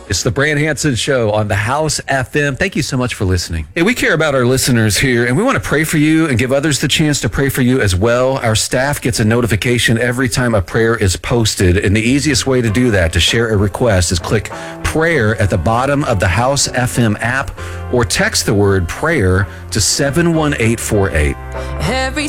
It's the Brand Hanson Show on the House FM. Thank you so much for listening. Hey, we care about our listeners here, and we want to pray for you and give others the chance to pray for you as well. Our staff gets a notification every time a prayer is posted, and the easiest way to do that, to share a request, is click prayer at the bottom of the House FM app or text the word prayer to 71848. Every